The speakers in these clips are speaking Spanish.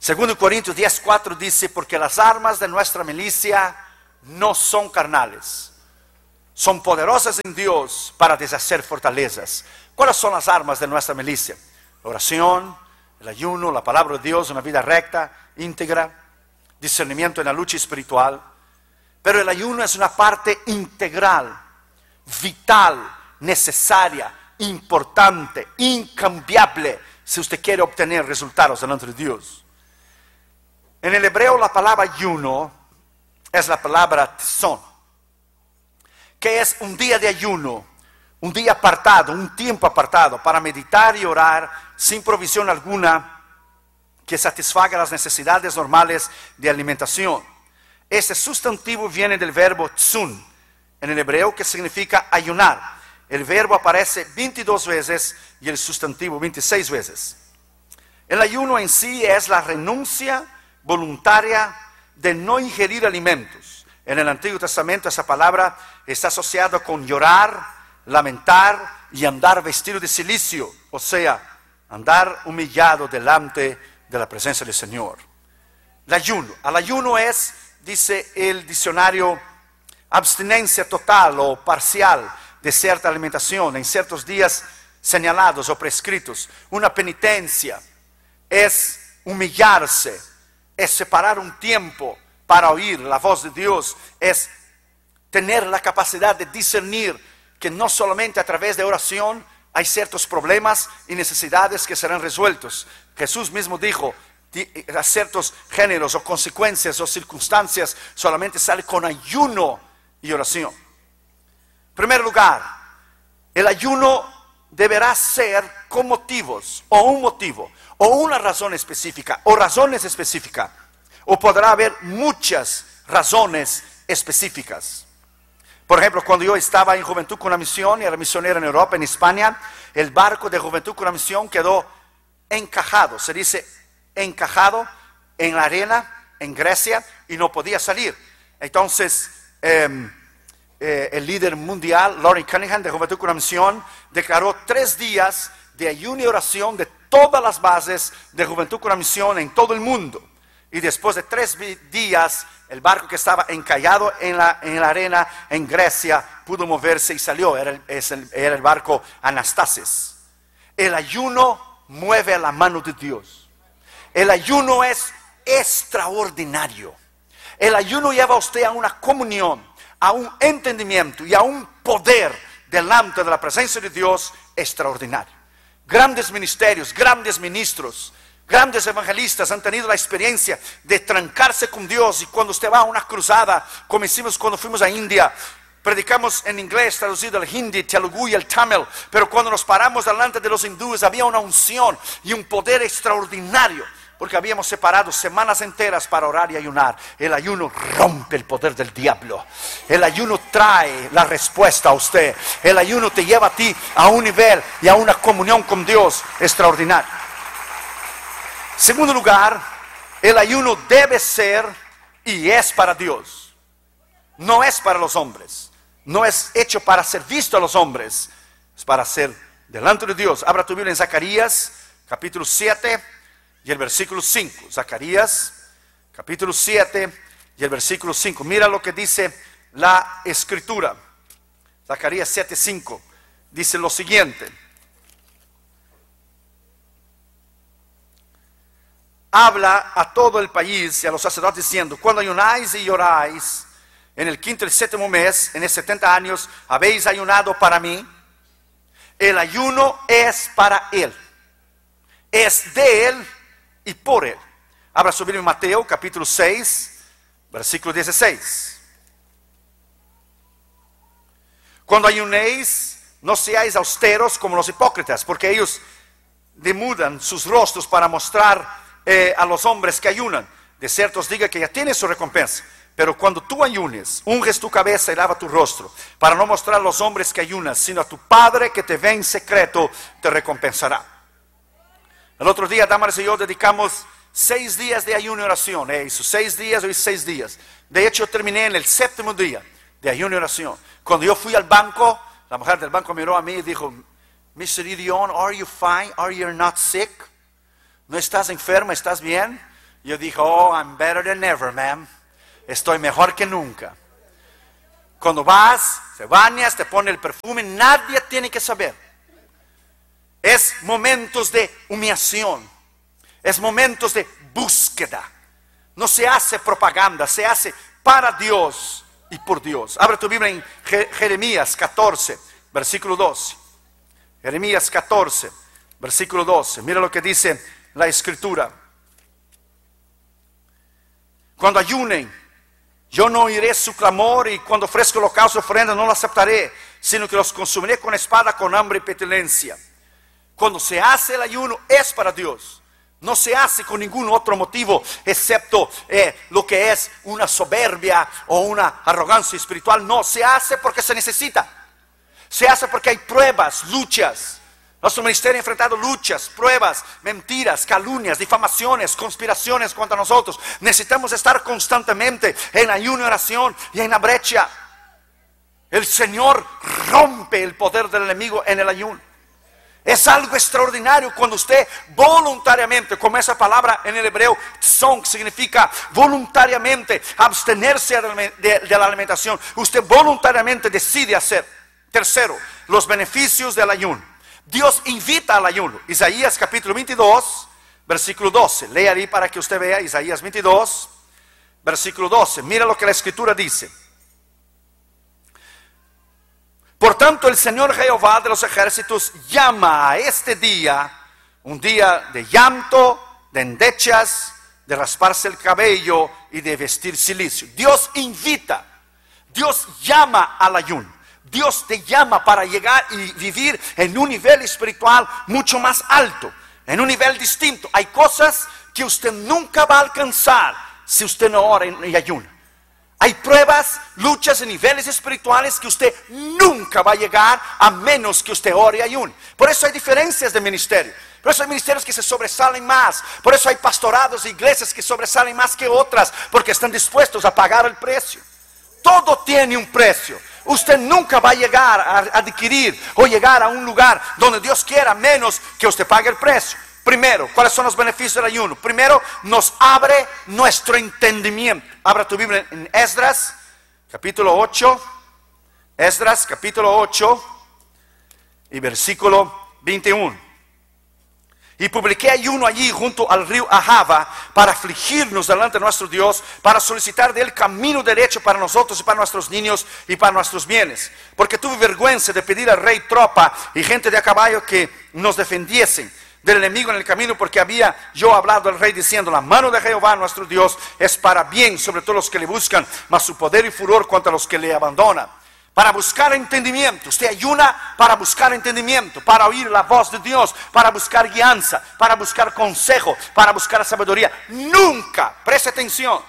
Segundo Corintios 10:4 dice, porque las armas de nuestra milicia no son carnales, son poderosas en Dios para deshacer fortalezas. ¿Cuáles son las armas de nuestra milicia? La oración, el ayuno, la palabra de Dios, una vida recta, íntegra, discernimiento en la lucha espiritual. Pero el ayuno es una parte integral, vital, necesaria, importante, incambiable, si usted quiere obtener resultados delante de Dios. En el hebreo la palabra ayuno es la palabra tzon, que es un día de ayuno, un día apartado, un tiempo apartado para meditar y orar sin provisión alguna que satisfaga las necesidades normales de alimentación. Este sustantivo viene del verbo tzun en el hebreo, que significa ayunar. El verbo aparece 22 veces y el sustantivo 26 veces. El ayuno en sí es la renuncia voluntaria de no ingerir alimentos. En el Antiguo Testamento esa palabra está asociada con llorar, lamentar y andar vestido de cilicio, o sea, andar humillado delante de la presencia del Señor. El ayuno. Al ayuno es, dice el diccionario, abstinencia total o parcial de cierta alimentación en ciertos días señalados o prescritos. Una penitencia es humillarse, es separar un tiempo para oír la voz de Dios, es tener la capacidad de discernir que no solamente a través de oración hay ciertos problemas y necesidades que serán resueltos. Jesús mismo dijo, a ciertos géneros o consecuencias o circunstancias solamente sale con ayuno y oración. En primer lugar, el ayuno deberá ser con motivos o un motivo o una razón específica o razones específicas, o podrá haber muchas razones específicas. Por ejemplo, cuando yo estaba en Juventud con la Misión y era misionero en Europa, en España, el barco de Juventud con la Misión quedó encajado, se dice encajado en la arena en Grecia y no podía salir. Entonces el líder mundial, Lauren Cunningham, de Juventud con la Misión, declaró 3 días de ayuno y oración de todas las bases de Juventud con la Misión en todo el mundo. Y después de 3 días, el barco que estaba encallado en la arena en Grecia pudo moverse y salió. Era el barco Anastasis. El ayuno mueve la mano de Dios. El ayuno es extraordinario. El ayuno lleva a usted a una comunión, a un entendimiento y a un poder delante de la presencia de Dios extraordinario. Grandes ministerios, grandes ministros, grandes evangelistas han tenido la experiencia de trancarse con Dios. Y cuando usted va a una cruzada, como hicimos cuando fuimos a India, predicamos en inglés traducido al hindi, telugu y el tamil, pero cuando nos paramos delante de los hindúes había una unción y un poder extraordinario, porque habíamos separado semanas enteras para orar y ayunar. El ayuno rompe el poder del diablo. El ayuno trae la respuesta a usted. El ayuno te lleva a ti a un nivel y a una comunión con Dios extraordinaria. Segundo lugar, el ayuno debe ser y es para Dios. No es para los hombres. No es hecho para ser visto a los hombres. Es para ser delante de Dios. Abra tu Biblia en Zacarías, capítulo 7. Y el versículo 5, Zacarías, capítulo 7 y el versículo 5. Mira lo que dice la Escritura. Zacarías 7:5 dice lo siguiente. Habla a todo el país y a los sacerdotes diciendo, cuando ayunáis y lloráis, en el 5º y 7º mes, en 70 años, habéis ayunado para mí. El ayuno es para Él. Es de Él y por Él. Abra su Biblia en Mateo capítulo 6, versículo 16. Cuando ayunéis, no seáis austeros como los hipócritas, porque ellos demudan sus rostros para mostrar a los hombres que ayunan. De cierto os digo que ya tienes su recompensa. Pero cuando tú ayunes, unges tu cabeza y lava tu rostro, para no mostrar a los hombres que ayunas, sino a tu Padre que te ve en secreto, te recompensará. El otro día, Damaris y yo dedicamos 6 días de ayuno y oración. Hizo 6 días, hoy 6 días. De hecho, terminé en el 7º día de ayuno y oración. Cuando yo fui al banco, la mujer del banco miró a mí y dijo, Mr. Idion, are you fine? Are you not sick? ¿No estás enferma? ¿Estás bien? Yo dije, oh, I'm better than ever, man. Estoy mejor que nunca. Cuando vas, te bañas, te pones el perfume, nadie tiene que saber. Es momentos de humillación. Es momentos de búsqueda. No se hace propaganda, se hace para Dios y por Dios. Abre tu Biblia en Jeremías 14, versículo 12. Jeremías 14, versículo 12. Mira lo que dice la Escritura. Cuando ayunen, yo no oiré su clamor, y cuando ofrezco holocausto y ofrenda no lo aceptaré, sino que los consumiré con espada, con hambre y pestilencia. Cuando se hace el ayuno es para Dios. No se hace con ningún otro motivo excepto lo que es una soberbia o una arrogancia espiritual. No, se hace porque se necesita. Se hace porque hay pruebas, luchas. Nuestro ministerio ha enfrentado luchas, pruebas, mentiras, calumnias, difamaciones, conspiraciones contra nosotros. Necesitamos estar constantemente en ayuno y oración y en la brecha. El Señor rompe el poder del enemigo en el ayuno. Es algo extraordinario cuando usted voluntariamente, como esa palabra en el hebreo, tzon, significa voluntariamente abstenerse de la alimentación. Usted voluntariamente decide hacer. Tercero, los beneficios del ayuno. Dios invita al ayuno. Isaías capítulo 22, versículo 12. Lea ahí para que usted vea. Isaías 22, versículo 12. Mira lo que la Escritura dice. Por tanto, el Señor Jehová de los ejércitos llama a este día un día de llanto, de endechas, de rasparse el cabello y de vestir cilicio. Dios invita, Dios llama al ayuno. Dios te llama para llegar y vivir en un nivel espiritual mucho más alto, en un nivel distinto. Hay cosas que usted nunca va a alcanzar si usted no ora y ayuna. Hay pruebas, luchas en niveles espirituales que usted nunca va a llegar a menos que usted ore y ayune. Por eso hay diferencias de ministerio. Por eso hay ministerios que se sobresalen más. Por eso hay pastorados e iglesias que sobresalen más que otras, porque están dispuestos a pagar el precio. Todo tiene un precio. Usted nunca va a llegar a adquirir o llegar a un lugar donde Dios quiera menos que usted pague el precio. Primero, ¿cuáles son los beneficios del ayuno? Primero, nos abre nuestro entendimiento. Abra tu Biblia en Esdras, capítulo 8. Esdras, capítulo 8 y versículo 21. Y publiqué ayuno allí junto al río Ahava para afligirnos delante de nuestro Dios, para solicitar de él camino derecho para nosotros y para nuestros niños y para nuestros bienes. Porque tuve vergüenza de pedir al rey tropa y gente de a caballo que nos defendiesen del enemigo en el camino, porque había yo hablado al rey diciendo: la mano de Jehová nuestro Dios es para bien sobre todos los que le buscan, mas su poder y furor contra los que le abandonan. Para buscar entendimiento. Usted ayuna para buscar entendimiento, para oír la voz de Dios, para buscar guianza, para buscar consejo, para buscar sabiduría. Nunca, preste atención,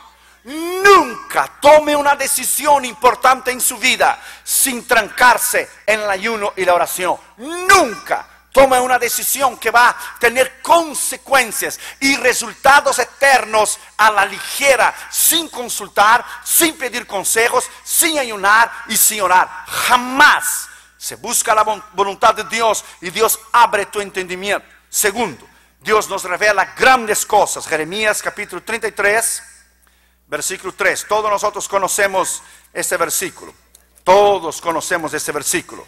nunca tome una decisión importante en su vida sin trancarse en el ayuno y la oración. Nunca tome una decisión que va a tener consecuencias y resultados eternos a la ligera, sin consultar, sin pedir consejos, sin ayunar y sin orar. Jamás se busca la voluntad de Dios y Dios abre tu entendimiento. Segundo, Dios nos revela grandes cosas. Jeremías capítulo 33, versículo 3. Todos nosotros conocemos este versículo. Todos conocemos este versículo.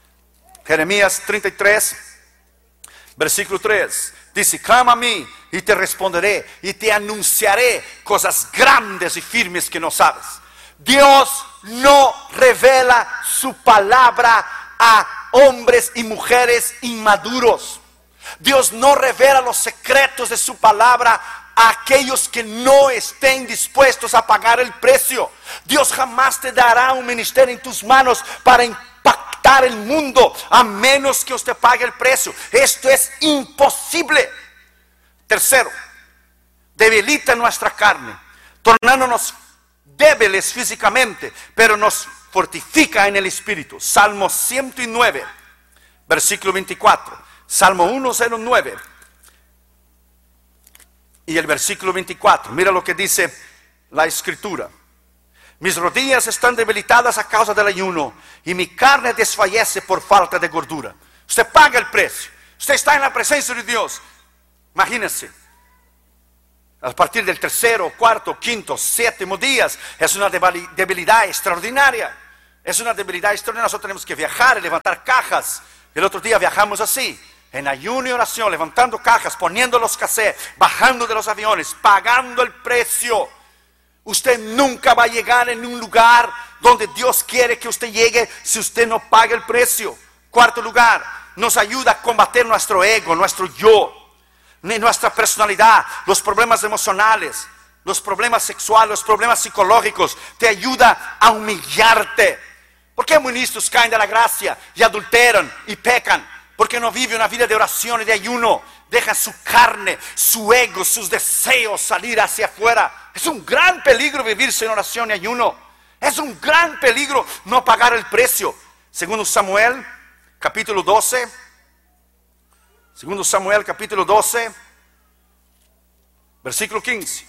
Jeremías 33, versículo 3. Dice: clama a mí y te responderé y te anunciaré cosas grandes y firmes que no sabes. Dios no revela su palabra a hombres y mujeres inmaduros. Dios no revela los secretos de su palabra a aquellos que no estén dispuestos a pagar el precio. Dios jamás te dará un ministerio en tus manos para impactar el mundo a menos que usted pague el precio. Esto es imposible. Tercero, debilita nuestra carne, tornándonos débiles físicamente, pero nos fortifica en el espíritu. Salmo 109, versículo 24. Salmo 109 y el versículo 24. Mira lo que dice la Escritura: mis rodillas están debilitadas a causa del ayuno y mi carne desfallece por falta de gordura. Usted paga el precio. Usted está en la presencia de Dios. Imagínense, a partir del tercero, cuarto, quinto, séptimo días, es una debilidad extraordinaria. Es una debilidad extraordinaria. Nosotros tenemos que viajar y levantar cajas. El otro día viajamos así, en ayuno y oración, levantando cajas, poniendo los cassettes, bajando de los aviones, pagando el precio. Usted nunca va a llegar en un lugar donde Dios quiere que usted llegue si usted no paga el precio. Cuarto lugar, nos ayuda a combatir nuestro ego, nuestro yo, nuestra personalidad, los problemas emocionales, los problemas sexuales, los problemas psicológicos. Te ayuda a humillarte. ¿Por qué ministros caen de la gracia y adulteran y pecan? Porque no viven una vida de oración y de ayuno. Dejan su carne, su ego, sus deseos salir hacia afuera. Es un gran peligro vivir sin oración y ayuno. Es un gran peligro no pagar el precio. Segundo Samuel, capítulo 12. Segundo Samuel, capítulo 12, versículo 15.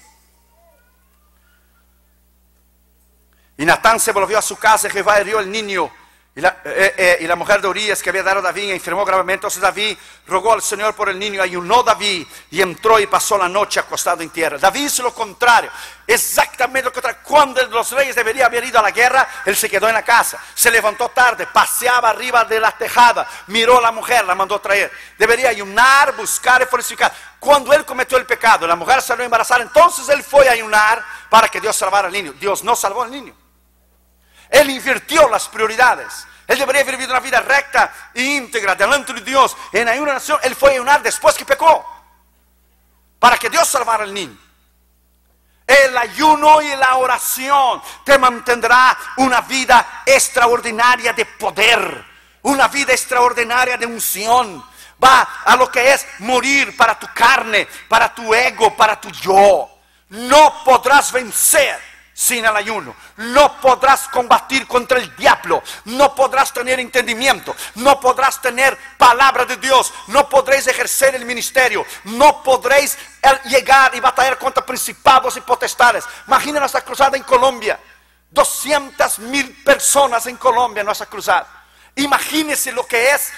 Y Natán se volvió a su casa y Jehová hirió al niño. Y la mujer de Urías que había dado a David enfermó gravemente. Entonces David rogó al Señor por el niño. Ayunó David y entró y pasó la noche acostado en tierra. David hizo lo contrario. Exactamente lo contrario. Cuando los reyes deberían haber ido a la guerra, él se quedó en la casa. Se levantó tarde, paseaba arriba de la tejada. Miró a la mujer, la mandó a traer. Debería ayunar, buscar y fortificar. Cuando él cometió el pecado, la mujer salió embarazada. Entonces él fue a ayunar para que Dios salvara al niño. Dios no salvó al niño. Él invirtió las prioridades. Él debería haber vivido una vida recta e íntegra delante de Dios. En ayuno nación, él fue a ayunar después que pecó, para que Dios salvara al niño. El ayuno y la oración te mantendrá una vida extraordinaria de poder, una vida extraordinaria de unción. Va a lo que es morir para tu carne, para tu ego, para tu yo. No podrás vencer sin el ayuno. No podrás combatir contra el diablo. No podrás tener entendimiento. No podrás tener palabra de Dios. No podréis ejercer el ministerio. No podréis llegar y batallar contra principados y potestades. Imagina nuestra cruzada en Colombia. 200,000 personas en Colombia en nuestra cruzada. Imagínense lo que es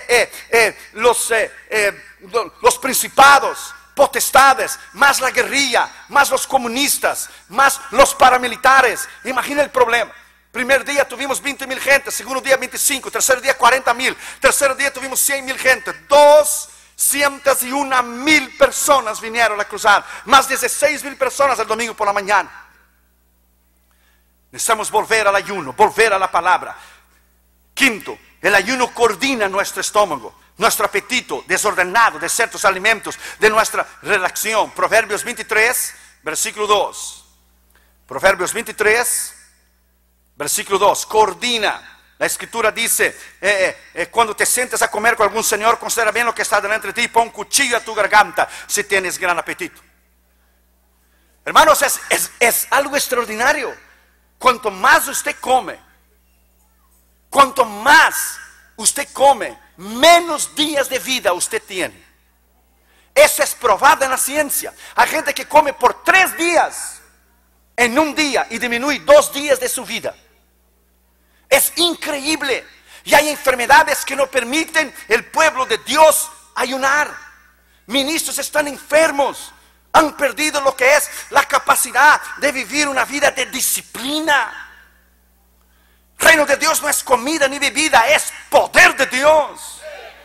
los principados, potestades, más la guerrilla, más los comunistas, más los paramilitares. Imagina el problema. Primer día tuvimos 20,000 gente, segundo día 25, tercer día 40,000, tercer día tuvimos 100,000 gente. 201,000 personas vinieron a la cruzada, más 16,000 personas el domingo por la mañana. Necesitamos volver al ayuno, volver a la palabra. Quinto, el ayuno coordina nuestro estómago, nuestro apetito desordenado de ciertos alimentos, de nuestra relación. Proverbios 23, versículo 2. Proverbios 23, versículo 2. Coordina. La escritura dice, cuando te sientes a comer con algún señor, considera bien lo que está delante de ti y pon un cuchillo a tu garganta si tienes gran apetito. Hermanos, es algo extraordinario. Cuanto más usted come, cuanto más usted come, menos días de vida usted tiene. Eso es probado en la ciencia. Hay gente que come por 3 días en un día y disminuye 2 días de su vida. Es increíble. Y hay enfermedades que no permiten el pueblo de Dios ayunar. Ministros están enfermos. Han perdido lo que es la capacidad de vivir una vida de disciplina. Reino de Dios no es comida ni bebida, es poder de Dios.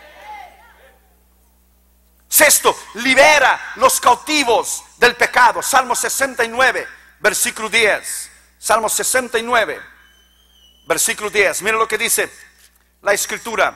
Sexto, libera los cautivos del pecado. Salmo 69, versículo 10. Salmo 69, versículo 10. Mira lo que dice la escritura.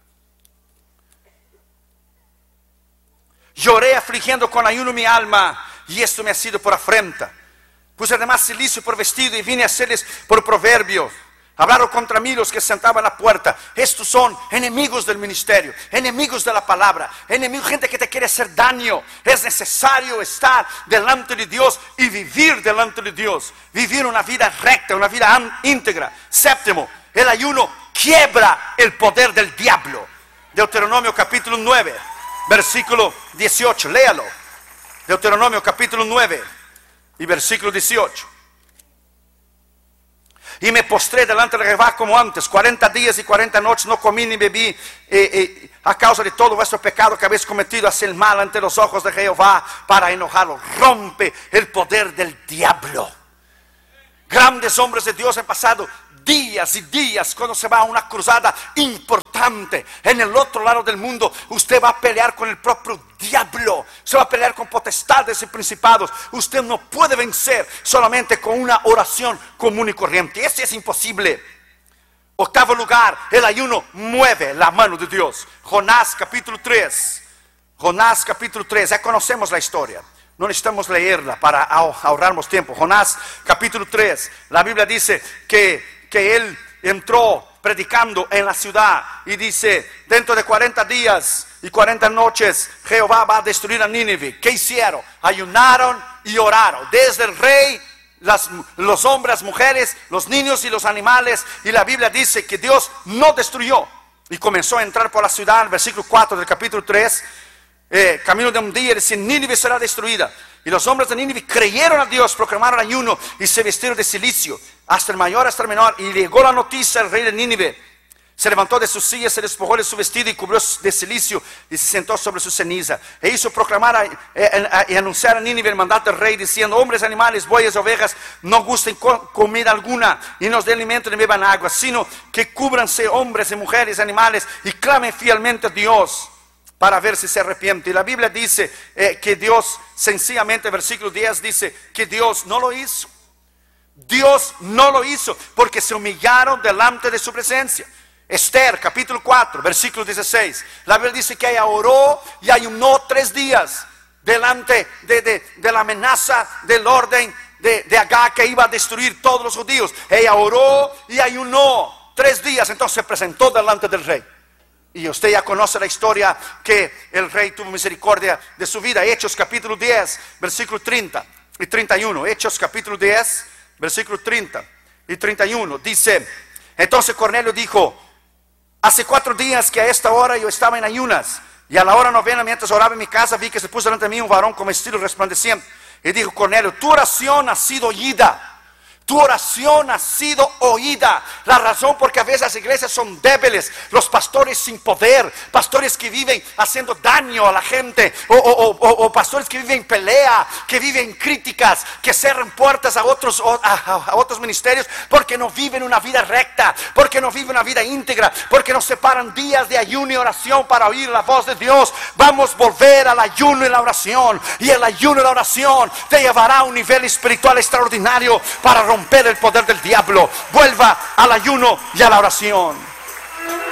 Lloré afligiendo con ayuno mi alma, y esto me ha sido por afrenta. Puse además cilicio por vestido y vine a hacerles por proverbio. Hablaron contra mí los que sentaban a la puerta. Estos son enemigos del ministerio, enemigos de la palabra, enemigos, gente que te quiere hacer daño. Es necesario estar delante de Dios y vivir delante de Dios. Vivir una vida recta, una vida íntegra. Séptimo, el ayuno quiebra el poder del diablo. Deuteronomio capítulo 9, versículo 18. Léalo. Deuteronomio capítulo 9 y versículo 18. Y me postré delante de Jehová como antes, 40 días y 40 noches no comí ni bebí, a causa de todo vuestro pecado que habéis cometido, hacer el mal ante los ojos de Jehová para enojarlo. Rompe el poder del diablo. Grandes hombres de Dios han pasado días y días cuando se va a una cruzada importante en el otro lado del mundo. Usted va a pelear con el propio diablo, se va a pelear con potestades y principados. Usted no puede vencer solamente con una oración común y corriente. Eso es imposible. Octavo lugar, el ayuno mueve la mano de Dios. Jonás capítulo 3. Jonás capítulo 3, ya conocemos la historia. No necesitamos leerla para ahorrarnos tiempo. Jonás capítulo 3, la Biblia dice que él entró predicando en la ciudad y dice: dentro de 40 días y 40 noches Jehová va a destruir a Nínive. ¿Qué hicieron? Ayunaron y oraron, desde el rey, los hombres, las mujeres, los niños y los animales. Y la Biblia dice que Dios no destruyó, y comenzó a entrar por la ciudad. El versículo 4 del capítulo 3, camino de un día, dice: Nínive será destruida. Y los hombres de Nínive creyeron a Dios, proclamaron ayuno y se vistieron de cilicio, hasta el mayor hasta el menor. Y llegó la noticia al rey de Nínive. Se levantó de su silla, se despojó de su vestido y cubrió de cilicio y se sentó sobre su ceniza. E hizo proclamar y anunciar a Nínive el mandato del rey, diciendo: hombres, animales, bueyes, ovejas, no gusten comida alguna y nos den alimento ni beban agua, sino que cúbranse hombres y mujeres, animales, y clamen fielmente a Dios para ver si se arrepiente. Y la Biblia dice que Dios, sencillamente, versículo 10 dice que Dios no lo hizo. Dios no lo hizo porque se humillaron delante de su presencia. Esther capítulo 4 versículo 16, la Biblia dice que ella oró y ayunó 3 días delante de la amenaza del orden de Agag, que iba a destruir todos los judíos. Ella oró y ayunó 3 días, entonces se presentó delante del rey. Y usted ya conoce la historia, que el rey tuvo misericordia de su vida. Hechos capítulo 10 versículo 30 y 31. Hechos capítulo 10 versículo 30 y 31 dice: entonces Cornelio dijo: hace 4 días que a esta hora yo estaba en ayunas, y a la hora novena, mientras oraba en mi casa, vi que se puso delante de mí un varón con vestido resplandeciente. Y dijo Cornelio: tu oración ha sido oída. Tu oración ha sido oída. La razón porque a veces las iglesias son débiles, los pastores sin poder, pastores que viven haciendo daño a la gente, o pastores que viven pelea, que viven críticas, que cierran puertas a otros ministerios, porque no viven una vida recta, porque no viven una vida íntegra, porque no separan días de ayuno y oración para oír la voz de Dios. Vamos a volver al ayuno y la oración, y el ayuno y la oración te llevará a un nivel espiritual extraordinario para romper el poder del diablo. Vuelva al ayuno y a la oración.